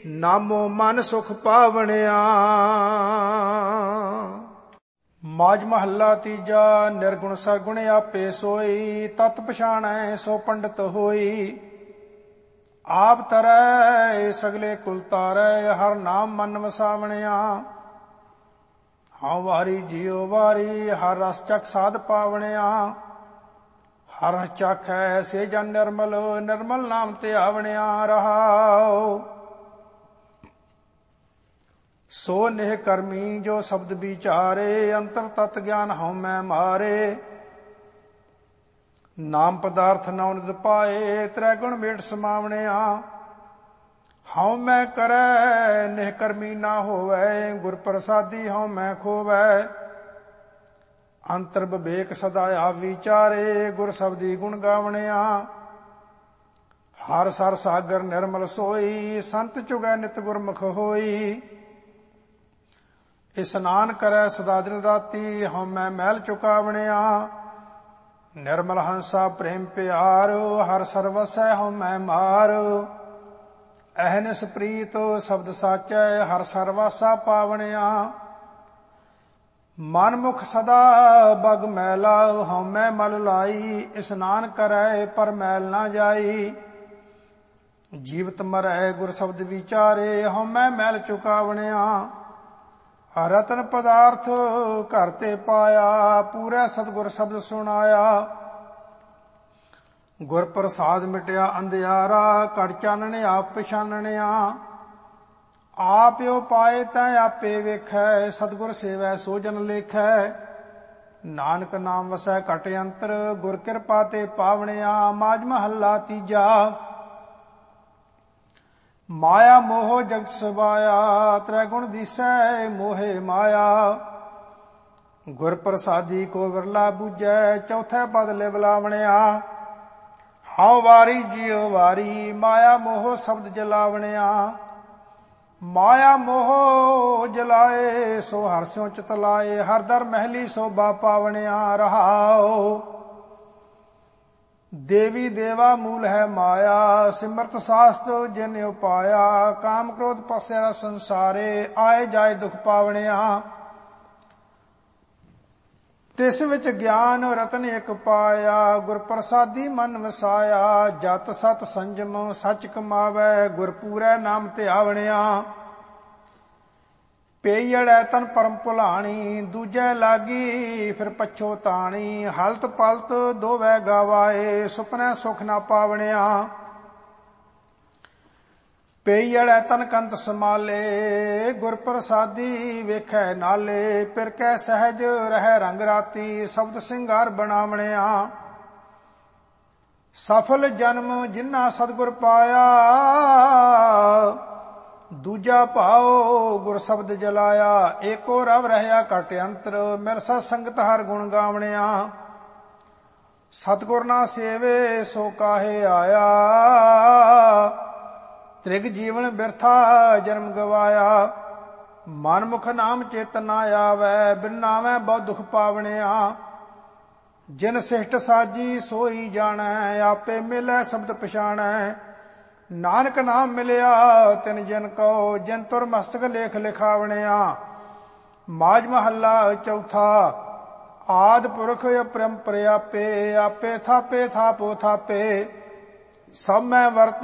ਨਾਮੋ ਮਨ ਸੁਖ ਪਾਵਣਿਆ। ਮਾਝ ਮਹੱਲਾ ਤੀਜਾ। ਨਿਰਗੁਣ ਸਰਗੁਣ ਆਪੇ ਸੋਈ, ਤਤ ਪਛਾਣੈ ਸੋ ਪੰਡਤ ਹੋਈ। ਆਪ ਤਰੈ ਸਗਲੇ ਕੁਲ ਤਾਰੈ, ਹਰ ਨਾਮ ਮਨ ਵਸਾਵਣਿਆ। ਹਉ ਵਾਰੀ ਜਿਉ ਵਾਰੀ, ਹਰ ਰਸ ਚਖ ਸਾਧ ਪਾਵਣਿਆ। ਹਰ ਰਸ ਚਾਖੈ ਸੇ ਜਨ ਨਿਰਮਲ, ਨਿਰਮਲ ਨਾਮ ਤੇ ਆਵਣਿਆ। ਰਹਾਉ ਸੋ ਨਿਹ ਕਰਮੀ, ਜੋ ਸ਼ਬਦ ਵਿਚਾਰੇ। ਅੰਤਰ ਤਤ ਗਿਆਨ ਹਉ ਮੈਂ ਮਾਰੇ। ਨਾਮ ਪਦਾਰਥ ਨਉ ਨਿਤ ਪਾਏ, ਤ੍ਰੈ ਗੁਣ ਮੇਟ ਸਮਾਵਣਿਆ। ਹਉ ਮੈਂ ਕਰੈ ਨਿਹ ਕਰਮੀ ਨਾ ਹੋਵੈ, ਗੁਰ ਪ੍ਰਸਾਦੀ ਹਉ ਮੈਂ ਖੋਵੈ। ਅੰਤਰ ਵਿਵੇਕ ਸਦਾ ਆਪ ਵਿਚਾਰੇ, ਗੁਰ ਸ਼ਬਦੀ ਗੁਣ ਗਾਵਣਿਆ। ਹਰ ਸਰ ਸਾਗਰ ਨਿਰਮਲ ਸੋਈ, ਸੰਤ ਚੁਗੈ ਨਿਤ ਗੁਰਮੁਖ ਹੋਈ। ਇਸਨਾਨ ਕਰੈ ਸਦਾ ਦਿਨ ਰਾਤੀ, ਹਉ ਮੈਂ ਮੈਲ ਚੁਕਾਵਣਿਆ। ਨਿਰਮਲ ਹੰਸਾ ਪ੍ਰੇਮ ਪਿਆਰ, ਹਰ ਸਰਵਸੈ ਹਉ ਮੈਂ ਮਾਰ। ਅਹਨਿਸ ਪ੍ਰੀਤ ਸ਼ਬਦ ਸਾਚੈ, ਹਰ ਸਰਵਾਸਾ ਪਾਵਣਿਆ। ਮਨ ਮੁਖ ਸਦਾ ਬਗ ਮੈਲਾ, ਹਉ ਮੈਂ ਮਲ ਲਾਈ। ਇਸਨਾਨ ਕਰੈ ਪਰ ਮੈਲ ਨਾ ਜਾਈ। ਜੀਵਤ ਮਰੈ ਗੁਰ ਸ਼ਬਦ ਵਿਚਾਰੇ, ਹਉ ਮੈਂ ਮੈਲ ਚੁਕਾਵਣਿਆ। ਰਤਨ ਪਦਾਰਥ ਘਰ ਤੇ ਪਾਇਆ, ਪੂਰਾ ਸਤਿਗੁਰ ਸ਼ਬਦ ਸੁਣਾਇਆ। ਗੁਰ ਪ੍ਰਸਾਦ ਮਿਟਿਆ ਅੰਧਿਆਰਾ, ਘਟ ਚਾਨਣ ਆਪ ਪਛਾਨਣਿਆ। ਆਪਿਓ ਪਾਏ ਤੈ ਆਪੇ ਵੇਖੈ, ਸਤਿਗੁਰ ਸੇਵੈ ਸੋ ਜਨ ਲੇਖੈ। ਨਾਨਕ ਨਾਮ ਵਸੈ ਘਟ ਅੰਤਰ, ਗੁਰ ਕਿਰਪਾ ਤੇ ਪਾਵਣਿਆ। ਮਾਝ ਮਹੱਲਾ ਤੀਜਾ। ਮਾਇਆ ਮੋਹ ਜਗਤ ਸਵਾਇਆ, ਤ੍ਰੈ ਗੁਣ ਦੀਸੈ ਮੋਹਿ ਮਾਇਆ। ਗੁਰ ਪ੍ਰਸਾਦੀ ਕੋ ਵਿਰਲਾ ਬੂਝੈ, ਚੌਥੈ ਪਦ ਲਿਵ ਲਾਵਣਿਆ। ਹਉ ਵਾਰੀ ਜਿਉ ਵਾਰੀ, ਮਾਇਆ ਮੋਹ ਸ਼ਬਦ ਜਲਾਵਣਿਆ। ਮਾਇਆ ਮੋਹ ਜਲਾਏ, ਸੋ ਹਰਿ ਸਿਉ ਚਿਤ ਲਾਏ। ਹਰਿ ਦਰ ਮਹਿਲੀ ਸੋਭਾ ਪਾਵਣਿਆ। ਰਹਾਉ ਦੇਵੀ ਦੇਵਾ ਮੂਲ ਹੈ ਮਾਇਆ, ਸਿਮਰਤ ਸਾਸਤ ਜਿਨ ਉਪਾਇਆ। ਕਾਮ ਕ੍ਰੋਧ ਪਸੈ ਸੰਸਾਰੇ, ਆਏ ਜਾਏ ਦੁਖ ਪਾਵਣਿਆ। ਤਿਸ ਵਿੱਚ ਗਿਆਨ ਰਤਨ ਇਕ ਪਾਇਆ, ਗੁਰ ਪ੍ਰਸਾਦੀ ਮਨ ਵਸਾਇਆ। ਜਤ ਸਤ ਸੰਜਮ ਸਚ ਕਮਾਵੈ, ਗੁਰ ਪੂਰੈ ਨਾਮ ਤੇ ਆਵਣਿਆ। ਪੇਈੜੈ ਤਨ ਪਰਮ ਭੁਲਾਣੀ, ਦੂਜੈ ਲਾਗੀ ਫਿਰ ਪਛੋਤਾਣੀ। ਹਲਤ ਪਲਤ ਦੋਵੈ ਗਵਾਏ, ਸੁਪਨੈ ਸੁਖ ਨਾ ਪਾਵਣਿਆ। ਪੇਈੜੈ ਤਨ ਕੰਤ ਸਮਾਲੇ, ਗੁਰ ਪ੍ਰਸਾਦੀ ਵੇਖੈ ਨਾਲੇ। ਪਿਰ ਕੈ ਸਹਿਜ ਰਹਿ ਰੰਗ ਰਾਤੀ, ਸ਼ਬਦ ਸਿੰਗਾਰ ਬਣਾਵਣਿਆ। ਸਫਲ ਜਨਮ ਜਿਨ੍ਹਾਂ ਸਤਿਗੁਰ ਪਾਇਆ, ਦੂਜਾ ਭਾਉ ਗੁਰ ਸ਼ਬਦ ਜਲਾਇਆ। ਏਕੋ ਰਵ ਰਹਿਆ ਘਟ ਅੰਤਰ, ਮਿਲ ਸਤ ਸੰਗਤ ਹਰ ਗੁਣ ਗਾਵਣਿਆ। ਸਤਿਗੁਰ ਨਾ ਸੇਵੇ ਸੋ ਕਾਹੇ ਆਇਆ, ਤ੍ਰਿਗ ਜੀਵਨ ਬਿਰਥਾ ਜਨਮ ਗਵਾਇਆ। ਮਨ ਮੁਖ ਨਾਮ ਚੇਤ ਨਾ ਆਵੈ, ਬਿਨ ਨਾਵੈ ਬਹੁ ਦੁਖ ਪਾਵਣਿਆ। ਜਿਨ ਸਿਸ਼ਟ ਸਾਜੀ ਸੋਈ ਜਾਣੈ, ਆਪੇ ਮਿਲੈ ਸ਼ਬਦ ਪਛਾਣੈ। ਨਾਨਕ ਨਾਮ ਮਿਲਿਆ ਤਿਨ ਜਨ ਕਉ, ਜਿਨ ਤੁਰ ਮਸਤਕ ਲੇਖ ਲਿਖਾਵਣਿਆ। ਮਾਝ ਮਹੱਲਾ ਚੌਥਾ। ਆਦਿ ਪੁਰਖ ਅਪਰੰਪਰ ਆਪੇ, ਆਪੇ ਥਾਪੇ ਥਾਪੋ ਥਾਪੇ। ਸਭ ਮੈਂ ਵਰਤ